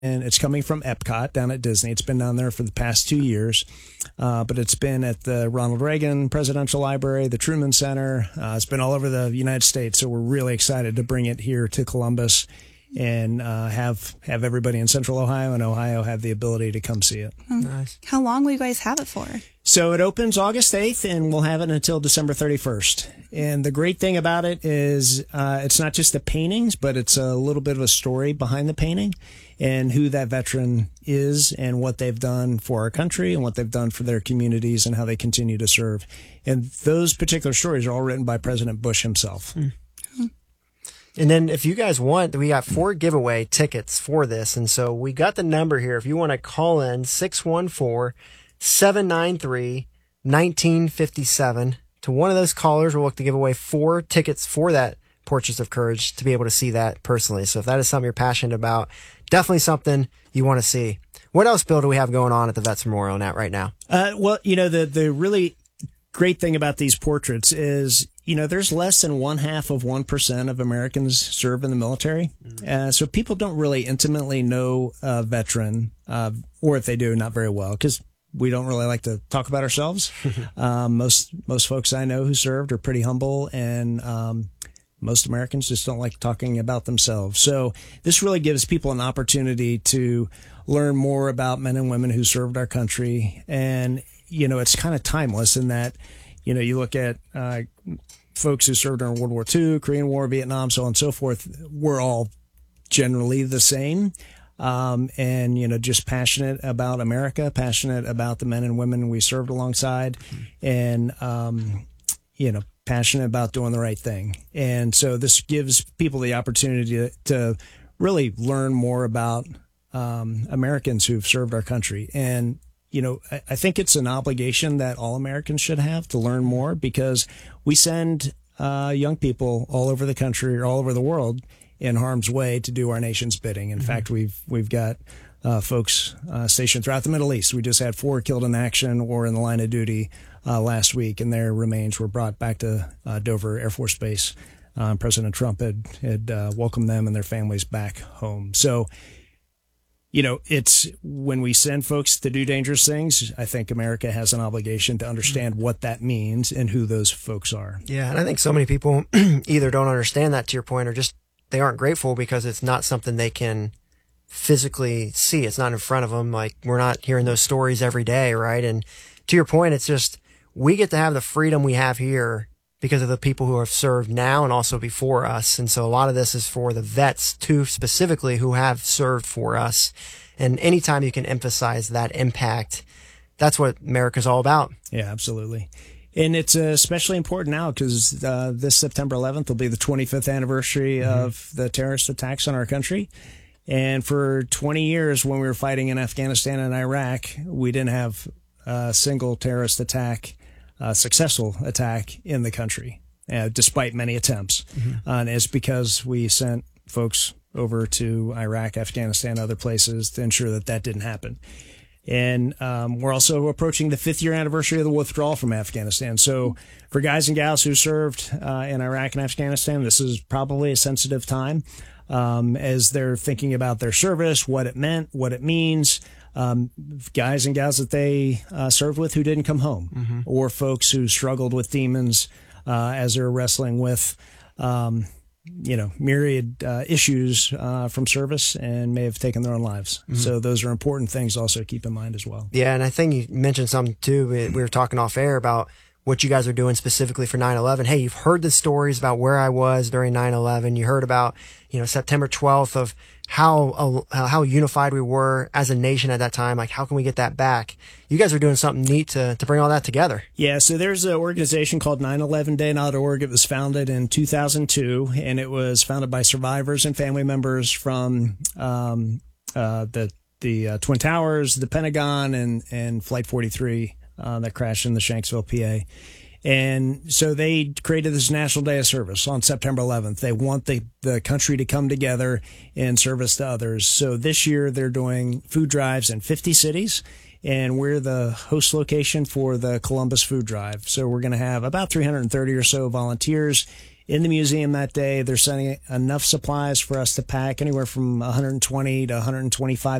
and it's coming from Epcot down at Disney. It's been down there for the past 2 years, but it's been at the Ronald Reagan Presidential Library, the Truman Center. It's been all over the United States, so we're really excited to bring it here to Columbus and have everybody in Central Ohio and Ohio have the ability to come see it. Nice. How long will you guys have it for? So it opens August 8th, and we'll have it until December 31st. And the great thing about it is it's not just the paintings, but it's a little bit of a story behind the painting and who that veteran is and what they've done for our country and what they've done for their communities and how they continue to serve. And those particular stories are all written by President Bush himself. And then if you guys want, we got 4 giveaway tickets for this. And so we got the number here. If you want to call in, 614-793-1957. To one of those callers, we'll look to give away 4 tickets for that Portraits of Courage to be able to see that personally. So if that is something you're passionate about, definitely something you want to see. What else, Bill, do we have going on at the Vets Memorial Net right now? Well, the really great thing about these portraits is, there's less than 0.5% of Americans serve in the military. So people don't really intimately know a veteran, or if they do, not very well, because we don't really like to talk about ourselves. Most folks I know who served are pretty humble, and most Americans just don't like talking about themselves. So this really gives people an opportunity to learn more about men and women who served our country. And, it's kind of timeless in that, you look at folks who served during World War II, Korean War, Vietnam, so on and so forth. We're all generally the same. And, just passionate about America, passionate about the men and women we served alongside, and, passionate about doing the right thing. And so this gives people the opportunity to really learn more about Americans who've served our country. And, I think it's an obligation that all Americans should have to learn more, because we send young people all over the country or all over the world in harm's way to do our nation's bidding. In fact, we've got folks stationed throughout the Middle East. We just had 4 killed in action or in the line of duty last week, and their remains were brought back to Dover Air Force Base. President Trump had welcomed them and their families back home. So, it's when we send folks to do dangerous things, I think America has an obligation to understand what that means and who those folks are. Yeah, and I think so many people either don't understand that, to your point, or just they aren't grateful because it's not something they can physically see. It's not in front of them. Like, we're not hearing those stories every day, right? And to your point, it's just we get to have the freedom we have here because of the people who have served now and also before us. And so a lot of this is for the vets too, specifically, who have served for us. And anytime you can emphasize that impact, that's what America's all about. Yeah, absolutely. And it's especially important now because this September 11th will be the 25th anniversary of the terrorist attacks on our country. And for 20 years, when we were fighting in Afghanistan and Iraq, we didn't have a single terrorist attack, successful attack in the country, despite many attempts. And it's because we sent folks over to Iraq, Afghanistan, other places to ensure that that didn't happen. And we're also approaching the 5th year anniversary of the withdrawal from Afghanistan. So for guys and gals who served in Iraq and Afghanistan, this is probably a sensitive time as they're thinking about their service, what it meant, what it means. Guys and gals that they served with who didn't come home, or folks who struggled with demons as they're wrestling with myriad issues from service and may have taken their own lives. So those are important things also to keep in mind as well. Yeah, and I think you mentioned something too. We were talking off air about what you guys are doing specifically for 9/11. Hey, you've heard the stories about where I was during 9/11. You heard about, September 12th of how unified we were as a nation at that time. Like, how can we get that back? You guys are doing something neat to bring all that together. Yeah, so there's an organization called 911day.org. It was founded in 2002, and it was founded by survivors and family members from the Twin Towers, the Pentagon, and Flight 43 that crashed in the Shanksville, PA. And so they created this National Day of Service on September 11th. They want the country to come together in service to others. So this year they're doing food drives in 50 cities, and we're the host location for the Columbus Food Drive. So we're going to have about 330 or so volunteers in the museum that day. They're sending enough supplies for us to pack anywhere from 120 to 125